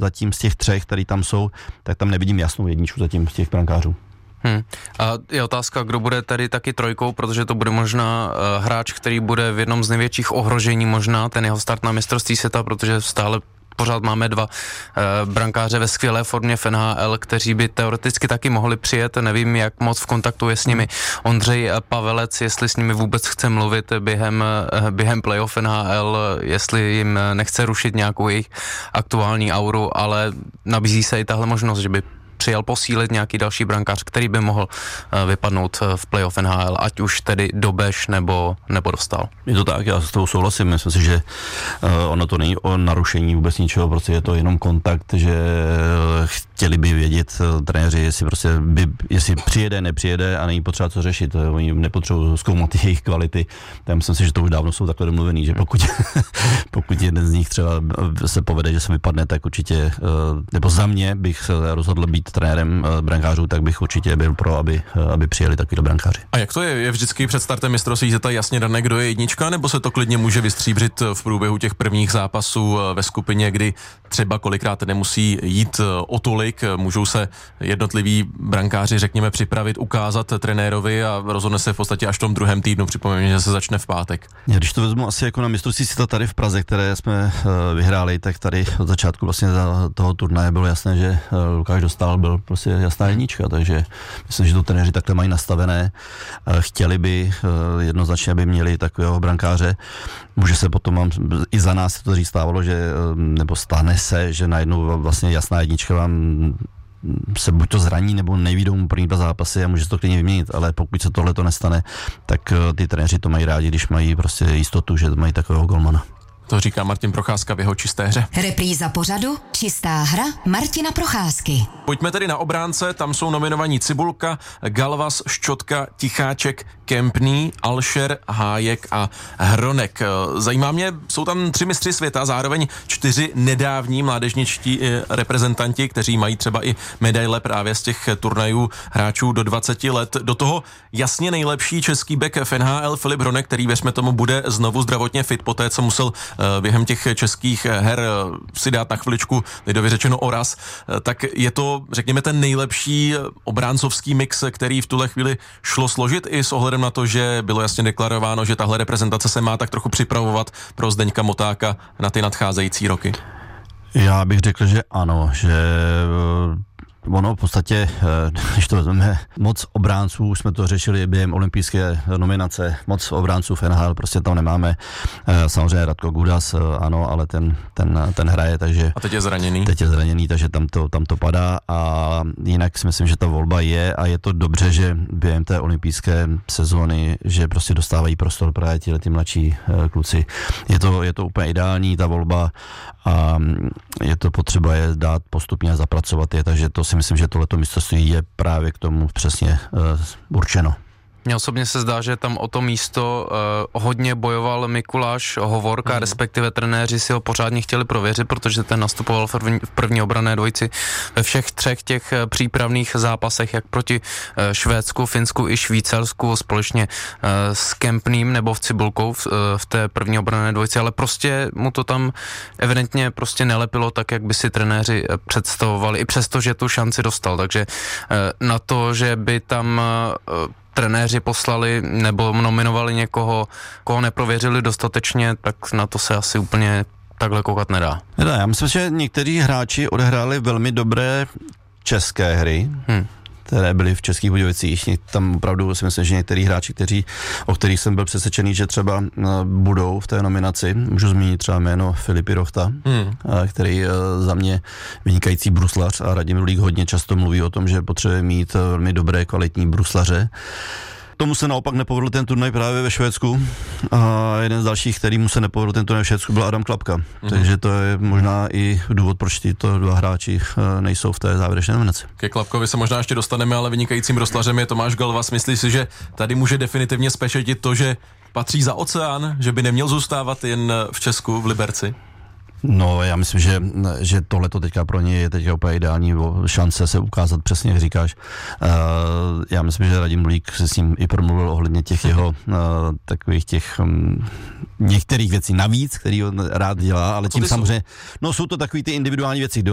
zatím z těch 3, který tam jsou, tak tam nevidím jasnou jedničku zatím z těch brankářů. A je otázka, kdo bude tady taky trojkou, protože to bude možná hráč, který bude v jednom z největších ohrožení možná, ten jeho start na mistrovství světa, protože stále pořád máme 2 brankáře ve skvělé formě v NHL, kteří by teoreticky taky mohli přijet, nevím, jak moc v kontaktu je s nimi Ondřej Pavelec, jestli s nimi vůbec chce mluvit během playoff NHL, jestli jim nechce rušit nějakou jejich aktuální auru, ale nabízí se i tahle možnost, že by přijel posílit nějaký další brankář, který by mohl vypadnout v playoff NHL, ať už tedy Dobeš nebo Dostál. Je to tak, já s tou souhlasím, myslím si, že ono to není o narušení vůbec ničeho, prostě je to jenom kontakt, že chtěli by vědět trenéři, jestli přijede, nepřijede a není potřeba co řešit, oni nepotřebují zkoumat jejich kvality, tak myslím si, že to už dávno jsou takhle domluvený, že pokud jeden z nich třeba se povede, že se vypadne, tak určitě, nebo za mě bych se rozhodl být trenérem brankářů, tak bych určitě byl pro, aby přijeli takový brankáři. A jak to je? Je vždycky před startem mistrovství světa jasně dané, kdo je jednička, nebo se to klidně může vystříbřit v průběhu těch prvních zápasů ve skupině, kdy třeba kolikrát nemusí jít o tolik, můžou se jednotliví brankáři, řekněme, připravit, ukázat trenérovi a rozhodne se v podstatě až v tom druhém týdnu, připomínám, že se začne v pátek. Když to vezmu asi jako na mistrovství světa tady v Praze, které jsme vyhráli, tak tady od začátku vlastně toho turnaje bylo jasné, že Lukáš Dostál byl prostě jasná jednička, takže myslím, že to trenéři takhle mají nastavené. Chtěli by jednoznačně, aby měli takového brankáře. Může se potom, i za nás to říct stávalo, že, nebo stane se, že najednou vlastně jasná jednička vám se buď to zraní, nebo nevyjdou mu první 2 zápasy a může se to klidně vyměnit, ale pokud se tohle to nestane, tak ty trenéři to mají rádi, když mají prostě jistotu, že mají takového golmana. To říká Martin Procházka v jeho Čisté hře. Repríza pořadu Čistá hra Martina Procházky. Pojďme tedy na obránce, tam jsou nominovaní Cibulka, Galvas, Ščotka, Ticháček, Kempný, Alšer, Hájek a Hronek. Zajímá mě, jsou tam 3 mistři světa, zároveň 4 nedávní mládežničtí reprezentanti, kteří mají třeba i medaile právě z těch turnajů hráčů do 20 let. Do toho jasně nejlepší český bek v NHL Filip Hronek, který věřme tomu bude znovu zdravotně fit poté, co musel během těch českých her si dát na chviličku, lidově řečeno oraz, tak je to, řekněme, ten nejlepší obráncovský mix, který v tuhle chvíli šlo složit i s ohledem na to, že bylo jasně deklarováno, že tahle reprezentace se má tak trochu připravovat pro Zdeňka Motáka na ty nadcházející roky. Já bych řekl, že ano, že ono v podstatě, když to vezmeme, moc obránců, jsme to řešili během olympijské nominace, moc obránců v NHL prostě tam nemáme. Samozřejmě Radko Gudas, ano, ale ten hraje, takže... A teď je zraněný. Teď je zraněný, takže tam to padá a jinak si myslím, že ta volba je a je to dobře, že během té olympijské sezóny, že prostě dostávají prostor právě ti mladší kluci. Je to úplně ideální, ta volba a je to potřeba je dát postupně a zapracovat je, takže to si myslím, že tohleto mistrovství je právě k tomu přesně určeno. Mně osobně se zdá, že tam o to místo hodně bojoval Mikuláš Hovorka, respektive trenéři si ho pořádně chtěli prověřit, protože ten nastupoval v první obranné dvojici ve všech 3 těch přípravných zápasech, jak proti Švédsku, Finsku i Švýcarsku společně s Kempným nebo v Cibulkou v té první obranné dvojici, ale prostě mu to tam evidentně prostě nelepilo tak, jak by si trenéři představovali, i přesto, že tu šanci dostal, takže na to, že by tam trenéři poslali nebo nominovali někoho, koho neprověřili dostatečně, tak na to se asi úplně takhle koukat nedá. Já myslím, že někteří hráči odehráli velmi dobré české hry, které byly v Českých Budějovicích. Tam opravdu si myslím, že některý hráči, o kterých jsem byl přesvědčený, že třeba budou v té nominaci. Můžu zmínit třeba jméno Filipy Rochta, který za mě vynikající bruslař a Radim Rulík hodně často mluví o tom, že potřebuje mít velmi dobré, kvalitní bruslaře. Tomu se naopak nepovedl ten turnaj právě ve Švédsku a jeden z dalších, který mu se nepovedl ten turnaj ve Švédsku, byl Adam Klapka. Takže to je možná i důvod, proč tyto 2 hráči nejsou v té závěrečné nominaci. Ke Klapkovi se možná ještě dostaneme, ale vynikajícím bruslařem je Tomáš Galvas. Myslíš si, že tady může definitivně spešetit to, že patří za oceán, že by neměl zůstávat jen v Česku, v Liberci? No, já myslím, že tohleto teďka pro ně je teďka úplně ideální šance se ukázat přesně, jak říkáš. Já myslím, že Radim Rulík se s ním i promluvil ohledně těch jeho takových těch některých věcí navíc, který on rád dělá, ale tím samozřejmě, no jsou to takový ty individuální věci,